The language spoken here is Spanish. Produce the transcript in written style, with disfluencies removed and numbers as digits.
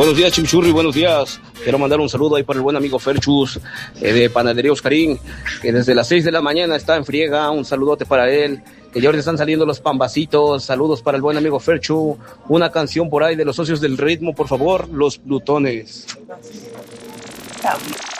Buenos días, Chimichurri, buenos días. Quiero mandar un saludo ahí para el buen amigo Ferchus de Panadería Oscarín, que desde las 6 de la mañana está en friega. Un saludote para él, que ya ahorita están saliendo los pambacitos. Saludos para el buen amigo Ferchu. Una canción por ahí de los Socios del Ritmo, por favor, Los Plutones.